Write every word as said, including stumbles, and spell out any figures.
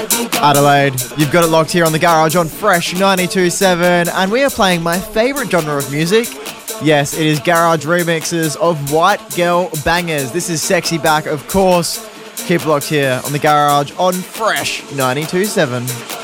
Adelaide, you've got it locked here on The Garage on Fresh ninety-two point seven, and we are playing my favourite genre of music. Yes, it is garage remixes of white girl bangers. This is Sexy Back, of course. Keep it locked here on The Garage on Fresh ninety-two point seven.